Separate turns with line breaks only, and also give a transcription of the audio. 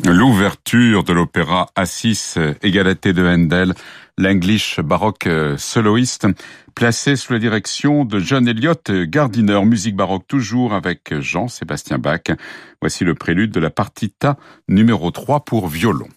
L'ouverture de l'opéra Assis et Galatée de Handel, l'English baroque soloiste, placé sous la direction de John Elliott Gardiner, musique baroque toujours avec Jean-Sébastien Bach. Voici le prélude de la partita numéro 3 pour violon.